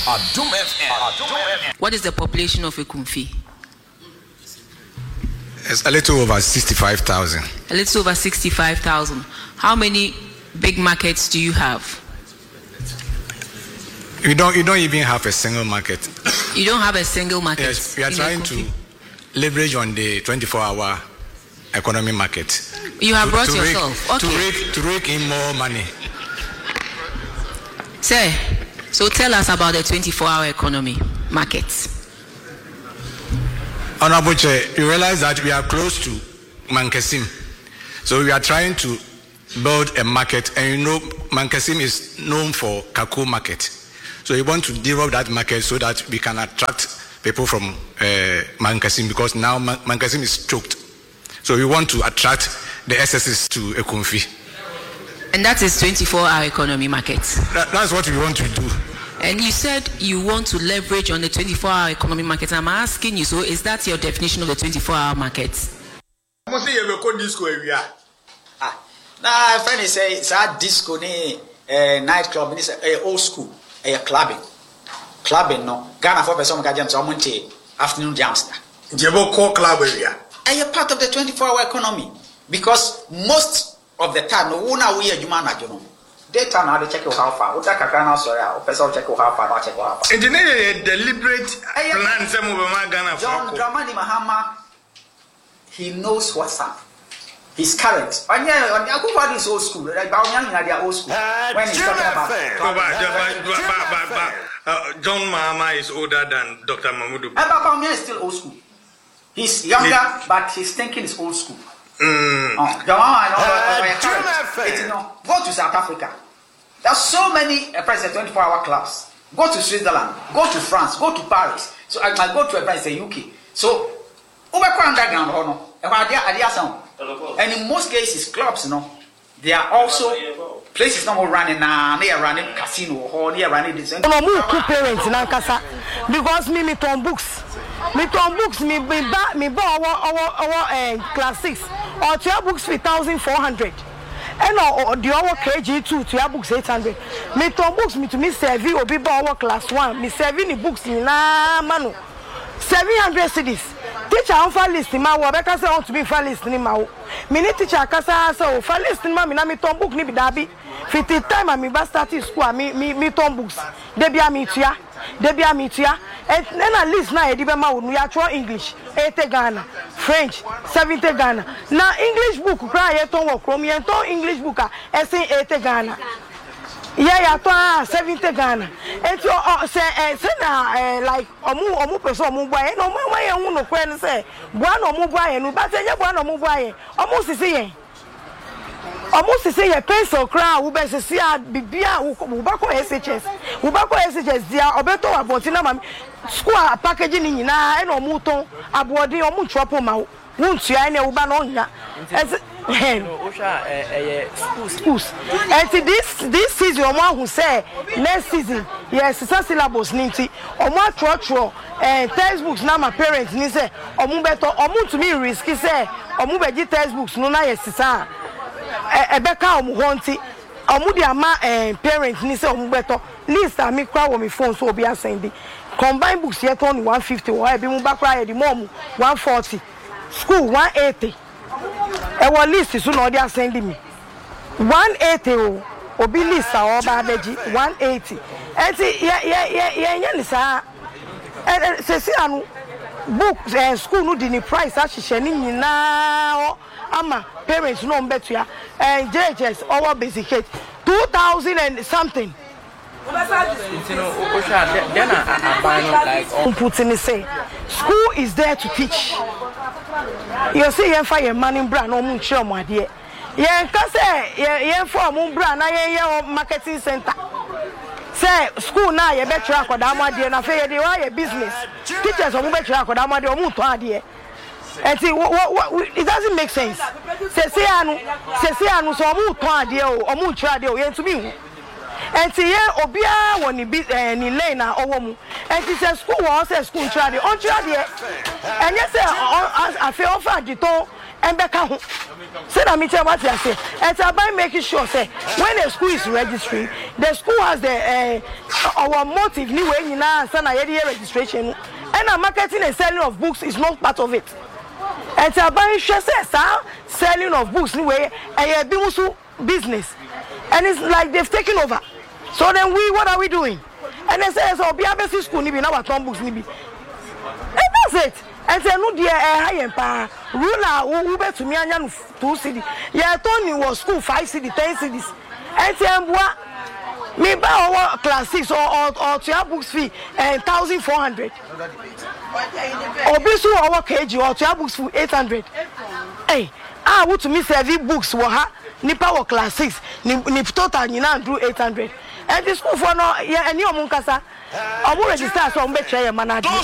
Adum FM. What is the population of Ekumfi? It's a little over 65,000. A little over 65,000. How many big markets do you have? You don't even have a single market. You don't have a single market. Yes, we are trying to leverage on the 24-hour economy market. You have brought yourself. To rake in more money. Sir, so tell us about the 24-hour economy market. Honorable Chair, you realize that we are close to Mankasim. So we are trying to build a market, and you know Mankasim is known for Kako market. So we want to develop that market so that we can attract people from Mankasim, because now Mankasim is choked. So we want to attract the SSs to Ekumfi. And that is 24-hour economy market. That's what we want to do. And you said you want to leverage on the 24-hour economy market. I'm asking you, so is that your definition of the 24-hour market? Now, friend say it's a disco, nightclub, it's old school, clubbing. No, Ghana for person can jam afternoon jamster. Jebo club area. A part of the 24-hour economy, because most of the time, no one we are human, you know. Daytime now they check how far. What check how far. And the deliberate plan some of my Ghana. John Dramani Mahama, he knows what's up. He's current. And yeah, on the Akuba is old school. Like Baoyang old school. When he's talking about John Mahama is older than Dr. Mahmoud. And Baoyang is still old school. He's younger, but his thinking is old school. Go to South Africa. There's so many president 24-hour clubs. Go to Switzerland, go to France, go to Paris. So I might go to a place in the UK. So underground, and in most cases, clubs, they are also places not running now. They are running casino or they are running this. No more two parents in Ankasa because me turn books. Me turn books. Me buy our class 6 or 2 books for 1,400. And the our KG2 2 books 800. Me turn books me to me serve or be buy our class 1. Me serving the books in na manu 700 cedis. Teacher on file list ma wo be ka say want to be file list ni ma wo me ni teacher kasa say o file list ma me na me ton book ni bi dabi 50 time am ba start school me ton books de bia me tua and then at least na e di be ma wo no ya tro English 80 Ghana French 70 Ghana na English book kra ye ton wo krom ye ton English book a e say 80 Ghana yeah, 70 Ghana. And so say na like omu person omu buy no my own no kwen say buan omu buy no but say buan omu buy omu sisi ye pencil crown wo be sisi a bibia wo ba ko SHS dia obeto abotina ma school package ni nyina e no omu ton abode omu chop ma wo ntua na wo ba no nya schools. And this season, Oma who say next season, yes, it's a syllabus ninety. Oma trotro textbooks now my parents ni say omu beto omu to me risky say omu beji textbooks no na yes sir. Ebeka omu honti omu di ama parents ni say omu beto list ami kwa wo me phone so obi asend combine books yet on 150 or ebi mu bakra ye di mom 140 school 180. Our list is no they sending me 180 obi list our babeji 180 and yeah nisa say anu book school no the price ahihye ni nyina ama parents no mbetu ya and JHS our basic 2,000 and something. Say school is there to teach. You see, you find your money brand no munchio my dear. Yeah, cause you for brand na marketing center. Say school now you bet track with that dear na fair dey business. Teachers on bet track with that dear omu to dear. And see what it doesn't make sense. Say anu so omu to dear omu try dear you to me. And see obia woni ni lane na owomu and see school won say school try on try there and you say I feel offer the ton and back ho say na me tell what you say and by making sure say when a school is registering the school has the our motive ni we nyina answer na yede registration and marketing and selling of books is not part of it. And aban hwe say selling of books ni we e bi musu business, and it's like they've taken over. So then what are we doing? And they say so be abesi school ni bi na waton books ni bi. And that's it. And say no dear high pa ruler who bet to me anya 2 cedi. Yeah, Tony was school 5 cedi, 10 cedis. And say mbua me buy our class 6 or to have books fee 1,400. Obisu our kg or to have books for 800. Hey, I want to me serve books wa ha ni power class 6 ni total ni na do 800. And the school for no any omunkasa omu register so mbe try manager.